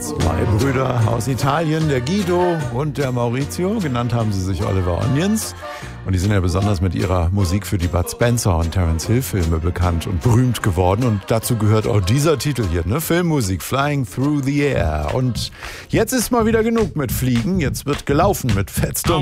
Zwei Brüder aus Italien, der Guido und der Maurizio. Genannt haben sie sich Oliver Onions. Und die sind ja besonders mit ihrer Musik für die Bud Spencer und Terence Hill Filme bekannt und berühmt geworden. Und dazu gehört auch dieser Titel hier, ne? Filmmusik, Flying Through the Air. Und jetzt ist mal wieder genug mit Fliegen. Jetzt wird gelaufen mit Fats